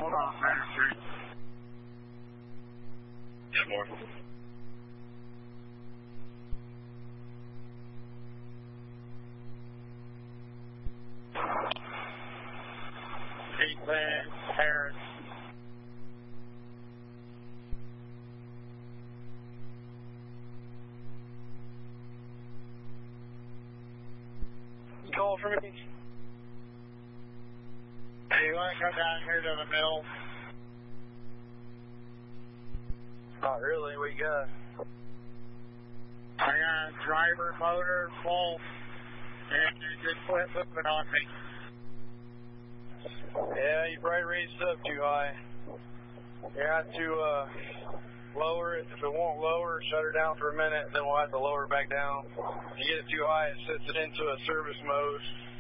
Hold on, Main Street. Yeah, more. Eastland, Harris. You call for me? Hey, you want to come down here to the mill? Not really. What you got? I got a driver motor full, and you just quit moving on me. Yeah, you probably raised it up too high. You have to lower it. If it won't lower, shut her down for a minute, then we'll have to lower it back down. If you get it too high, it sets it into a service mode.